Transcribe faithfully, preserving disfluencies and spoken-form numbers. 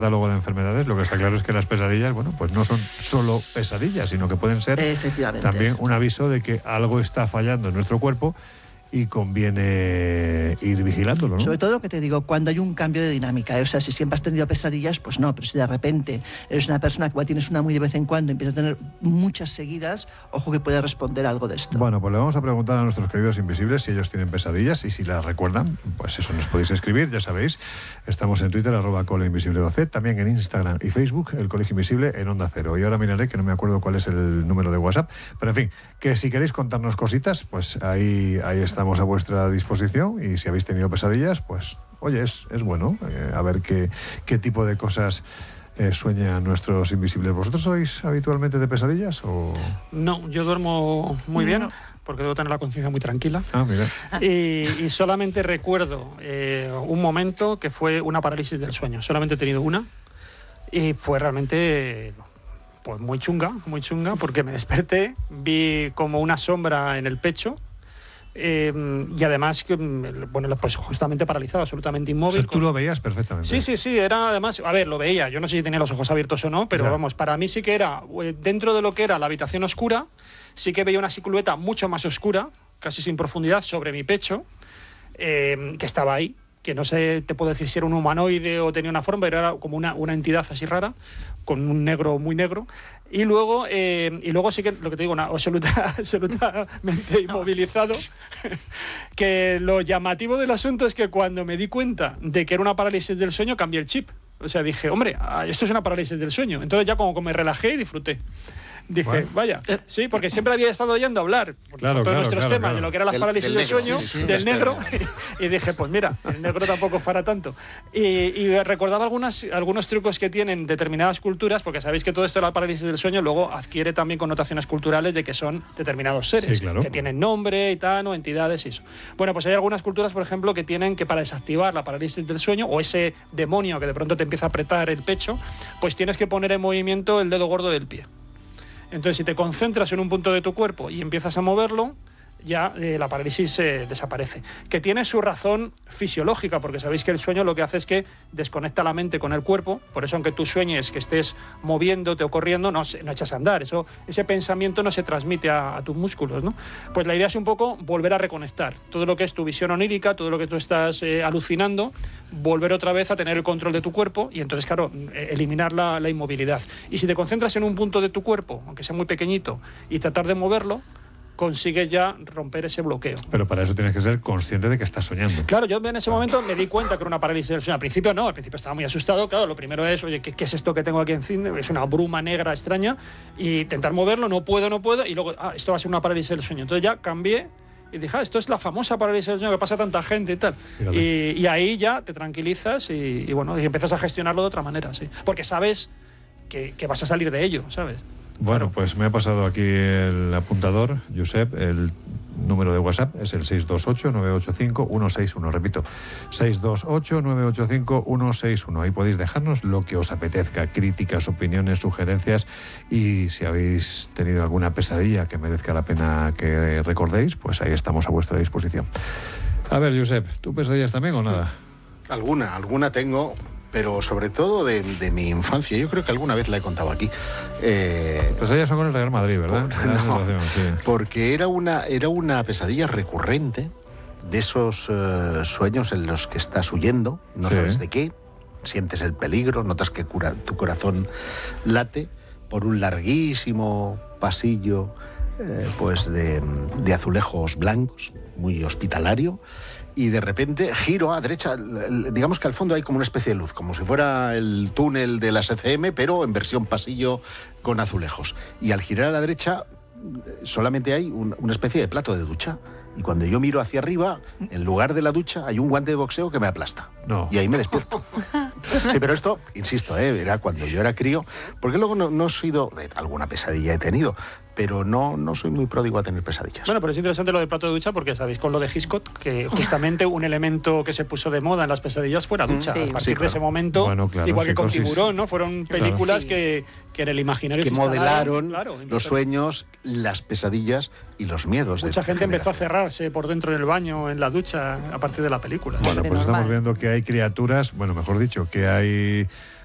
catálogo de enfermedades, lo que está claro es que las pesadillas, bueno, pues no son solo pesadillas, sino que pueden ser también un aviso de que algo está fallando en nuestro cuerpo y conviene ir vigilándolo, ¿no? Sobre todo lo que te digo, cuando hay un cambio de dinámica, ¿eh? O sea, si siempre has tenido pesadillas, pues no, pero si de repente eres una persona que igual tienes una muy de vez en cuando, empieza a tener muchas seguidas, ojo que puede responder algo de esto. Bueno, pues le vamos a preguntar a nuestros queridos invisibles si ellos tienen pesadillas y si las recuerdan, pues eso nos podéis escribir, ya sabéis, estamos en Twitter, arroba colegioinvisibledoc, también en Instagram y Facebook, el Colegio Invisible en Onda Cero. Y ahora miraré, que no me acuerdo cuál es el número de WhatsApp, pero en fin, que si queréis contarnos cositas, pues ahí, ahí está. Estamos a vuestra disposición y si habéis tenido pesadillas, pues oye, es, es bueno eh, a ver qué, qué tipo de cosas eh, sueñan nuestros invisibles. ¿Vosotros sois habitualmente de pesadillas? O... No, yo duermo muy bien. No. Porque debo tener la conciencia muy tranquila. Ah, mira. Y, y solamente recuerdo eh, un momento que fue una parálisis del sueño. Solamente he tenido una y fue realmente... pues muy chunga, muy chunga, porque me desperté, vi como una sombra en el pecho. Eh, y además, bueno, pues justamente paralizado, absolutamente inmóvil. O sea, tú lo veías perfectamente. Sí, sí, sí, era además, a ver, lo veía, yo no sé si tenía los ojos abiertos o no, pero ya. Vamos, para mí sí que era, dentro de lo que era la habitación oscura, sí que veía una silueta mucho más oscura, casi sin profundidad, sobre mi pecho, eh, que estaba ahí, que no sé, te puedo decir si era un humanoide o tenía una forma, pero era como una, una entidad así rara, con un negro muy negro. Y luego, eh, y luego sí que, lo que te digo, una absoluta, absolutamente inmovilizado. Que lo llamativo del asunto es que cuando me di cuenta de que era una parálisis del sueño, cambié el chip. O sea, dije, hombre, esto es una parálisis del sueño. Entonces ya como que me relajé y disfruté. Dije, bueno. Vaya, sí, porque siempre había estado oyendo hablar por claro, todos claro, nuestros claro, temas claro. de lo que eran las del, parálisis del, del negro, sueño, sí, sí, del negro, y, y dije, pues mira, el negro tampoco es para tanto. Y, y recordaba algunas, algunos trucos que tienen determinadas culturas, porque sabéis que todo esto de la parálisis del sueño luego adquiere también connotaciones culturales de que son determinados seres, sí, claro. que tienen nombre y tal, o entidades y eso. Bueno, pues hay algunas culturas, por ejemplo, que tienen que para desactivar la parálisis del sueño, o ese demonio que de pronto te empieza a apretar el pecho, pues tienes que poner en movimiento el dedo gordo del pie. Entonces, si te concentras en un punto de tu cuerpo y empiezas a moverlo, ya eh, la parálisis eh, desaparece. Que tiene su razón fisiológica, porque sabéis que el sueño lo que hace es que desconecta la mente con el cuerpo, por eso aunque tú sueñes que estés moviéndote o corriendo, no, no echas a andar, eso, ese pensamiento no se transmite a, a tus músculos, ¿no? Pues la idea es un poco volver a reconectar todo lo que es tu visión onírica, todo lo que tú estás eh, alucinando, volver otra vez a tener el control de tu cuerpo y entonces, claro, eliminar la, la inmovilidad. Y si te concentras en un punto de tu cuerpo, aunque sea muy pequeñito, y tratar de moverlo, consigues ya romper ese bloqueo. Pero para eso tienes que ser consciente de que estás soñando. Claro, yo en ese momento me di cuenta que era una parálisis del sueño. Al principio no, al principio estaba muy asustado. Claro, lo primero es, oye, ¿qué, qué es esto que tengo aquí encima? Es una bruma negra extraña. Y intentar moverlo, no puedo, no puedo. Y luego, ah, esto va a ser una parálisis del sueño. Entonces ya cambié y dije, ah, esto es la famosa parálisis del sueño que pasa a tanta gente y tal. Y, y ahí ya te tranquilizas y, y bueno, y empiezas a gestionarlo de otra manera, sí. Porque sabes que, que vas a salir de ello, ¿sabes? Bueno, claro. Pues me ha pasado aquí el apuntador, Josep, el número de WhatsApp es el seis dos ocho, nueve ocho cinco, uno seis uno, repito, seis dos ocho, nueve ocho cinco, uno seis uno. Ahí podéis dejarnos lo que os apetezca, críticas, opiniones, sugerencias, y si habéis tenido alguna pesadilla que merezca la pena que recordéis, pues ahí estamos a vuestra disposición. A ver, Josep, ¿tú pesadillas también o nada? Alguna, alguna tengo... pero sobre todo de, de mi infancia. Yo creo que alguna vez la he contado aquí. Eh, Pesadillas son con el Real Madrid, ¿verdad? Por, no, sí. Porque era una, era una pesadilla recurrente de esos uh, sueños en los que estás huyendo, no sí. sabes de qué, sientes el peligro, notas que cura, tu corazón late por un larguísimo pasillo eh, pues de, de azulejos blancos, muy hospitalario. Y de repente giro a derecha, digamos que al fondo hay como una especie de luz, como si fuera el túnel de la S C M, pero en versión pasillo con azulejos. Y al girar a la derecha solamente hay un, una especie de plato de ducha. Y cuando yo miro hacia arriba, en lugar de la ducha, hay un guante de boxeo que me aplasta. No. Y ahí me despierto. Sí, pero esto, insisto, ¿eh? Era cuando yo era crío, porque luego no, no he sido... Alguna pesadilla he tenido, pero no, no soy muy pródigo a tener pesadillas. Bueno, pero es interesante lo del plato de ducha porque sabéis con lo de Hitchcock que justamente un elemento que se puso de moda en las pesadillas fue la ducha. Sí. A partir sí, claro. de ese momento, bueno, claro, igual que con Tiburón, ¿no? Fueron películas claro. que, que en el imaginario que modelaron claro, los sueños, las pesadillas y los miedos. Mucha de gente empezó a cerrarse por dentro del baño, en la ducha, a partir de la película. Bueno, pues estamos viendo que hay criaturas, bueno, mejor dicho, que hay